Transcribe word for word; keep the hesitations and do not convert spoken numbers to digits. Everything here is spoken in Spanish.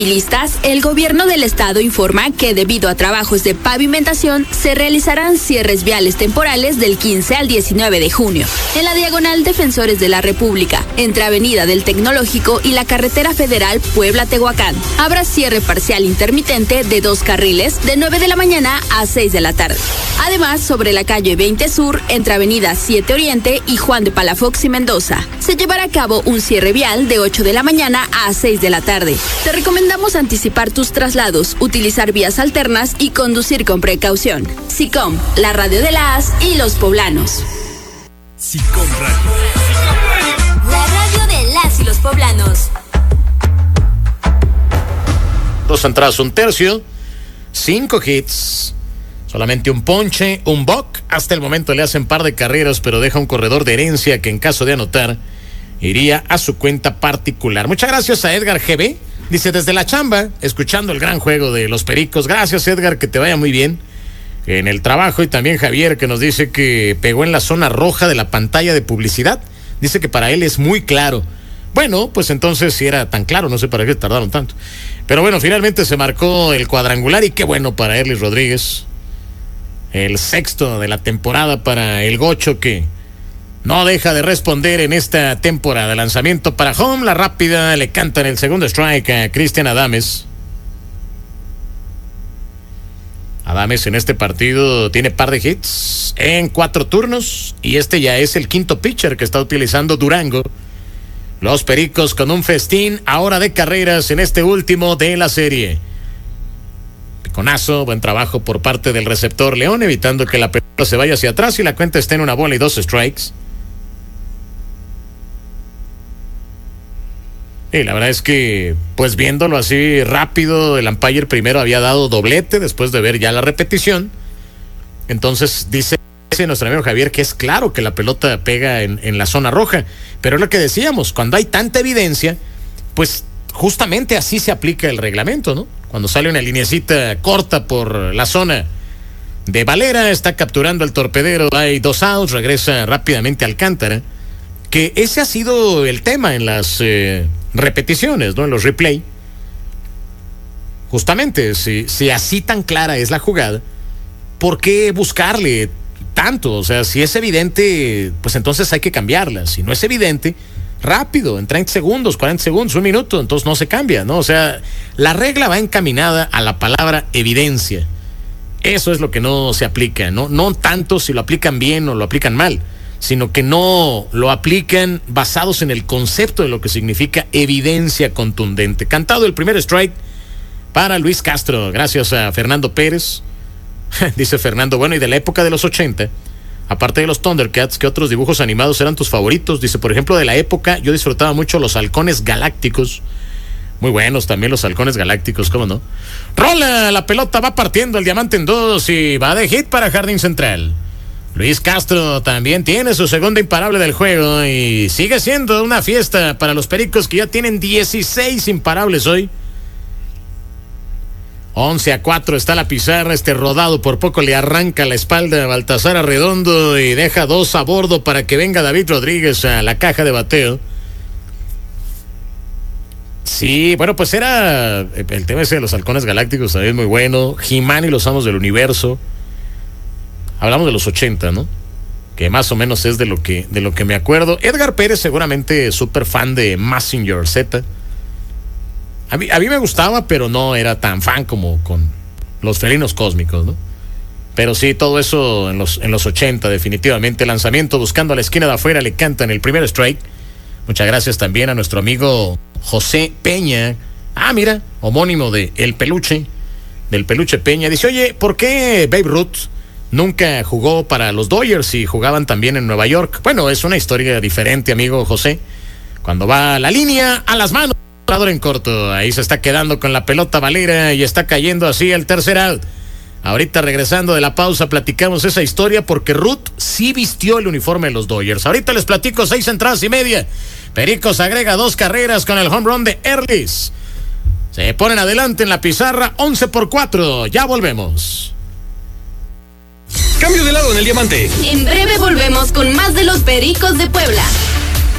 Listas, el gobierno del estado informa que debido a trabajos de pavimentación se realizarán cierres viales temporales del quince al diecinueve de junio. En la diagonal Defensores de la República, entre Avenida del Tecnológico y la carretera federal Puebla-Tehuacán, habrá cierre parcial intermitente de dos carriles de nueve de la mañana a seis de la tarde. Además, sobre la calle veinte Sur, entre Avenida siete Oriente y Juan de Palafox y Mendoza, se llevará a cabo un cierre vial de ocho de la mañana a seis de la tarde. Te recomendamos Recomendamos anticipar tus traslados, utilizar vías alternas y conducir con precaución. SICOM, la radio de las y los poblanos. SICOM Radio. La radio de las y los poblanos. Dos entradas, un tercio, cinco hits, solamente un ponche, un buck. Hasta el momento le hacen par de carreras, pero deja un corredor de herencia que en caso de anotar iría a su cuenta particular. Muchas gracias a Edgar G B. Dice, desde la chamba, escuchando el gran juego de los Pericos. Gracias, Edgar, que te vaya muy bien en el trabajo. Y también Javier, que nos dice que pegó en la zona roja de la pantalla de publicidad. Dice que para él es muy claro. Bueno, pues entonces si era tan claro, no sé para qué tardaron tanto. Pero bueno, finalmente se marcó el cuadrangular y qué bueno para Erlis Rodríguez. El sexto de la temporada para el Gocho, que no deja de responder en esta temporada. Lanzamiento para home, la rápida, le cantan el segundo strike a Cristian Adames. Adames en este partido tiene par de hits en cuatro turnos y este ya es el quinto pitcher que está utilizando Durango. Los Pericos con un festín ahora de carreras en este último de la serie. Piconazo, buen trabajo por parte del receptor León, evitando que la pelota se vaya hacia atrás y la cuenta esté en una bola y dos strikes. Y la verdad es que, pues viéndolo así rápido, el umpire primero había dado doblete después de ver ya la repetición. Entonces dice nuestro amigo Javier que es claro que la pelota pega en, en la zona roja. Pero es lo que decíamos, cuando hay tanta evidencia, pues justamente así se aplica el reglamento, ¿no? Cuando sale una lineecita corta por la zona de Valera, está capturando al torpedero, hay dos outs, regresa rápidamente a Alcántara. Que ese ha sido el tema en las eh, repeticiones, ¿no? En los replay. Justamente, si, si así tan clara es la jugada, ¿por qué buscarle tanto? O sea, si es evidente, pues entonces hay que cambiarla. Si no es evidente, rápido, en treinta segundos, cuarenta segundos, un minuto, entonces no se cambia, ¿no? O sea, la regla va encaminada a la palabra evidencia. Eso es lo que no se aplica, ¿no? No tanto si lo aplican bien o lo aplican mal, sino que no lo aplican basados en el concepto de lo que significa evidencia contundente. Cantado el primer strike para Luis Castro, gracias a Fernando Pérez. Dice Fernando, bueno, y de la época de los ochenta, aparte de los Thundercats, ¿qué otros dibujos animados eran tus favoritos? Dice, por ejemplo, de la época, yo disfrutaba mucho los Halcones Galácticos. Muy buenos también los Halcones Galácticos, ¿cómo no? Rola, la pelota va partiendo el diamante en dos y va de hit para Jardín Central. Luis Castro también tiene su segunda imparable del juego y sigue siendo una fiesta para los Pericos, que ya tienen dieciséis imparables hoy. once a cuatro está la pizarra, este rodado por poco le arranca la espalda a Baltasar Arredondo y deja dos a bordo para que venga David Rodríguez a la caja de bateo. Sí, bueno, pues era el tema ese de los Halcones Galácticos, también muy bueno. He-Man y los Amos del Universo. Hablamos de los ochenta, ¿no? Que más o menos es de lo que, de lo que me acuerdo. Edgar Pérez, seguramente súper fan de Mazinger Z. A mí, a mí me gustaba, pero no era tan fan como con los Felinos Cósmicos, ¿no? Pero sí, todo eso en los, en los ochenta, definitivamente. Lanzamiento buscando a la esquina de afuera, le cantan el primer strike. Muchas gracias también a nuestro amigo José Peña. Ah, mira, homónimo de El Peluche, del Peluche Peña. Dice, oye, ¿por qué Babe Ruth nunca jugó para los Dodgers y jugaban también en Nueva York? Bueno, es una historia diferente, amigo José. Cuando va la línea a las manos, en corto, ahí se está quedando con la pelota Valera y está cayendo así el tercer out. Ahorita regresando de la pausa platicamos esa historia porque Ruth sí vistió el uniforme de los Dodgers. Ahorita les platico seis entradas y media. Pericos agrega dos carreras con el home run de Erlis. Se ponen adelante en la pizarra once por cuatro. Ya volvemos. Cambio de lado en el diamante. En breve volvemos con más de los Pericos de Puebla.